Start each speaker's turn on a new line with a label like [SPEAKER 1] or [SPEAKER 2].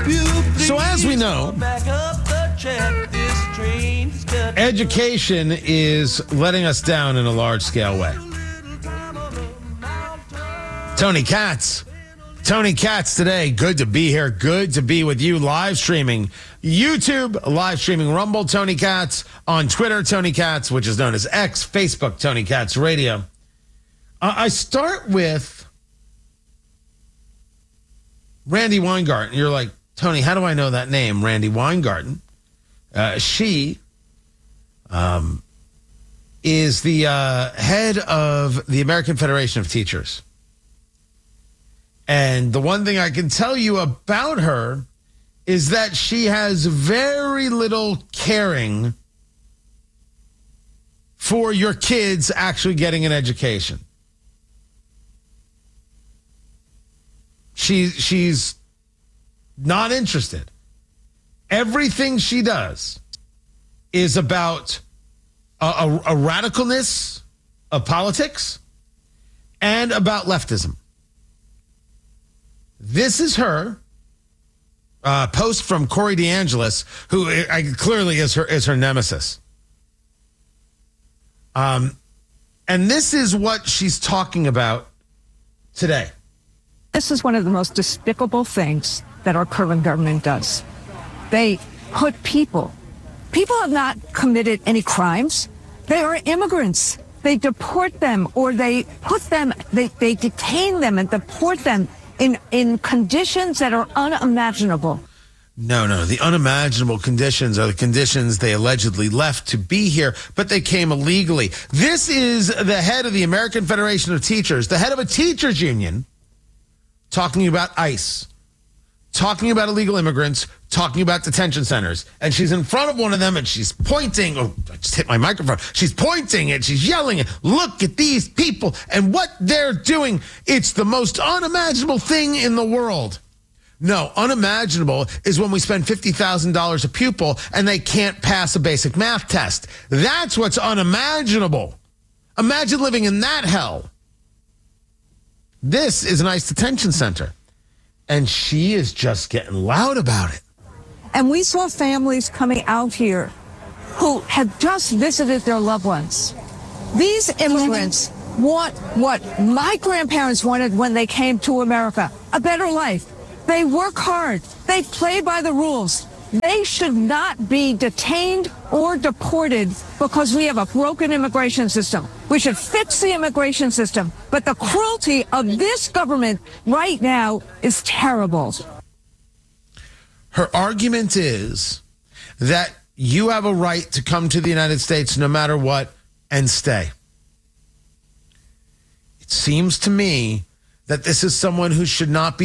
[SPEAKER 1] So as we know, education is letting us down in a large-scale way. Tony Katz today. Good to be here. Good to be with you. Live streaming YouTube, live streaming Rumble, Tony Katz. On Twitter, Tony Katz, which is known as X, Facebook, Tony Katz Radio. I start with Randi Weingarten. You're like, Tony, how do I know that name, Randi Weingarten? She is the head of the American Federation of Teachers. And the one thing I can tell you about her is that she has very little caring for your kids actually getting an education. She's not interested. Everything she does is about a radicalness of politics and about leftism. This is her post from Corey DeAngelis, who clearly is her nemesis. And this is what she's talking about today.
[SPEAKER 2] This is one of the most despicable things that our current government does. They put people have not committed any crimes. They are immigrants. They deport them, or they detain them and deport them in conditions that are unimaginable.
[SPEAKER 1] No. The unimaginable conditions are the conditions they allegedly left to be here, but they came illegally. This is the head of the American Federation of Teachers, the head of a teachers union, talking about ICE, talking about illegal immigrants, talking about detention centers. And she's in front of one of them and she's pointing. Oh, I just hit my microphone. She's pointing and she's yelling, look at these people and what they're doing. It's the most unimaginable thing in the world. No, unimaginable is when we spend $50,000 a pupil and they can't pass a basic math test. That's what's unimaginable. Imagine living in that hell. This is an ICE detention center. And she is just getting loud about it.
[SPEAKER 2] And we saw families coming out here who had just visited their loved ones. These immigrants want what my grandparents wanted when they came to America, a better life. They work hard. They play by the rules. They should not be detained or deported because we have a broken immigration system. We should fix the immigration system. But the cruelty of this government right now is terrible.
[SPEAKER 1] Her argument is that you have a right to come to the United States no matter what and stay. It seems to me that this is someone who should not be